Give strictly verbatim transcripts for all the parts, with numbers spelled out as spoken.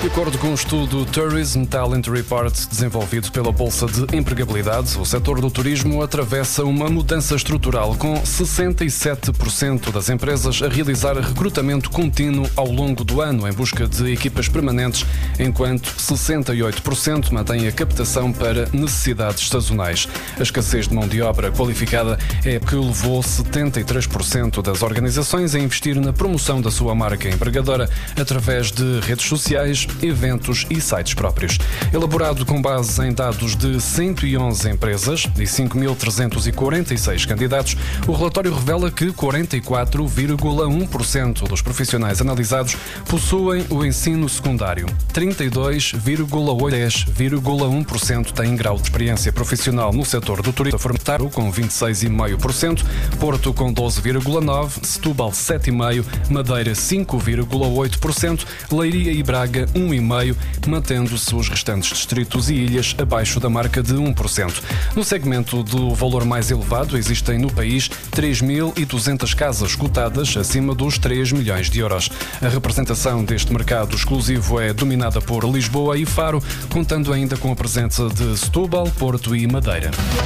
De acordo com o estudo Tourism Talent Report desenvolvido pela Bolsa de Empregabilidade, o setor do turismo atravessa uma mudança estrutural, com sessenta e sete por cento das empresas a realizar recrutamento contínuo ao longo do ano em busca de equipas permanentes, enquanto sessenta e oito por cento mantém a captação para necessidades sazonais. A escassez de mão de obra qualificada é que levou setenta e três por cento das organizações a investir na promoção da sua marca empregadora através de redes sociais, eventos e sites próprios. Elaborado com base em dados de cento e onze empresas e cinco mil trezentos e quarenta e seis candidatos, o relatório revela que quarenta e quatro vírgula um por cento dos profissionais analisados possuem o ensino secundário, trinta e dois vírgula um por cento têm grau de experiência profissional no setor do turismo, Faro com vinte e seis vírgula cinco por cento, Porto com doze vírgula nove por cento, Setúbal sete vírgula cinco por cento, Madeira cinco vírgula oito por cento, Leiria e Braga um vírgula cinco por cento, mantendo-se os restantes distritos e ilhas abaixo da marca de um por cento. No segmento do valor mais elevado, existem no país três mil e duzentas casas cotadas acima dos três milhões de euros. A representação deste mercado exclusivo é dominada por Lisboa e Faro, contando ainda com a presença de Setúbal, Porto e Madeira.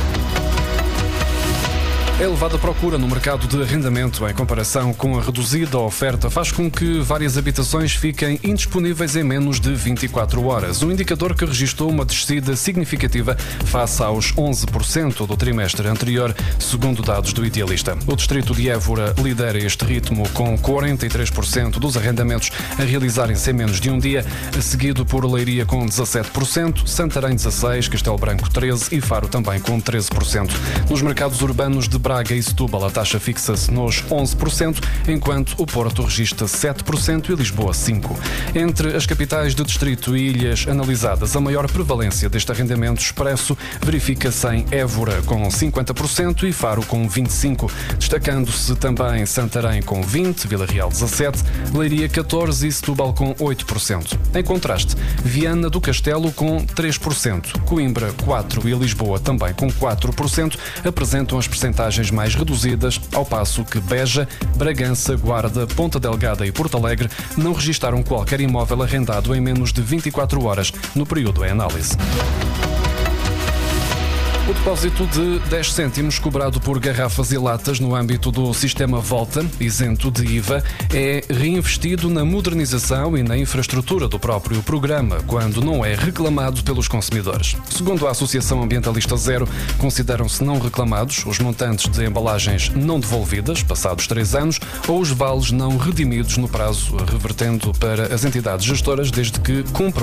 A elevada procura no mercado de arrendamento, em comparação com a reduzida oferta, faz com que várias habitações fiquem indisponíveis em menos de vinte e quatro horas, um indicador que registrou uma descida significativa face aos onze por cento do trimestre anterior, segundo dados do Idealista. O distrito de Évora lidera este ritmo, com quarenta e três por cento dos arrendamentos a realizarem-se em menos de um dia, seguido por Leiria com dezassete por cento, Santarém dezasseis por cento, Castelo Branco treze por cento e Faro também com treze por cento. Nos mercados urbanos de Braga e Setúbal, a taxa fixa-se nos onze por cento, enquanto o Porto registra sete por cento e Lisboa cinco por cento. Entre as capitais de distrito e ilhas analisadas, a maior prevalência deste arrendamento expresso verifica-se em Évora com cinquenta por cento e Faro com vinte e cinco por cento, destacando-se também Santarém com vinte por cento, Vila Real dezassete por cento, Leiria catorze por cento e Setúbal com oito por cento. Em contraste, Viana do Castelo com três por cento, Coimbra quatro por cento e Lisboa também com quatro por cento apresentam as percentagens mais reduzidas, ao passo que Beja, Bragança, Guarda, Ponta Delgada e Porto Alegre não registaram qualquer imóvel arrendado em menos de vinte e quatro horas no período em análise. O depósito de dez cêntimos cobrado por garrafas e latas no âmbito do sistema Volta, isento de I V A, é reinvestido na modernização e na infraestrutura do próprio programa, quando não é reclamado pelos consumidores. Segundo a Associação Ambientalista Zero, consideram-se não reclamados os montantes de embalagens não devolvidas, passados três anos, ou os vales não redimidos no prazo, revertendo para as entidades gestoras desde que cumpram